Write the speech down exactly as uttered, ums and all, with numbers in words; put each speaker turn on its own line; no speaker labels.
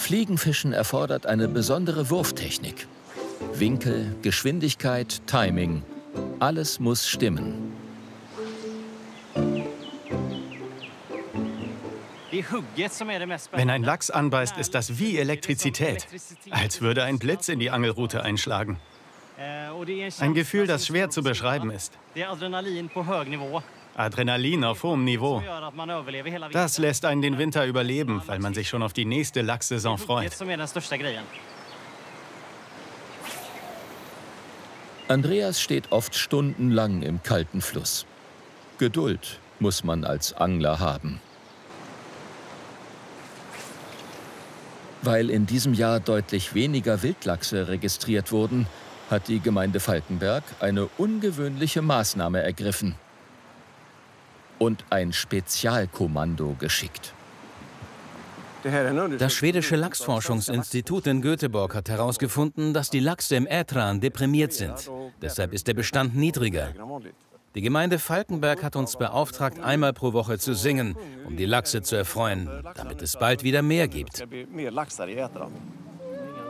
Fliegenfischen erfordert eine besondere Wurftechnik. Winkel, Geschwindigkeit, Timing. Alles muss stimmen.
Wenn ein Lachs anbeißt, ist das wie Elektrizität. Als würde ein Blitz in die Angelrute einschlagen. Ein Gefühl, das schwer zu beschreiben ist. Adrenalin auf hohem Niveau. Das lässt einen den Winter überleben, weil man sich schon auf die nächste Lachssaison freut.
Andreas steht oft stundenlang im kalten Fluss. Geduld muss man als Angler haben. Weil in diesem Jahr deutlich weniger Wildlachse registriert wurden, hat die Gemeinde Falkenberg eine ungewöhnliche Maßnahme ergriffen und ein Spezialkommando geschickt.
Das schwedische Lachsforschungsinstitut in Göteborg hat herausgefunden, dass die Lachse im Ätran deprimiert sind. Deshalb ist der Bestand niedriger. Die Gemeinde Falkenberg hat uns beauftragt, einmal pro Woche zu singen, um die Lachse zu erfreuen, damit es bald wieder mehr gibt.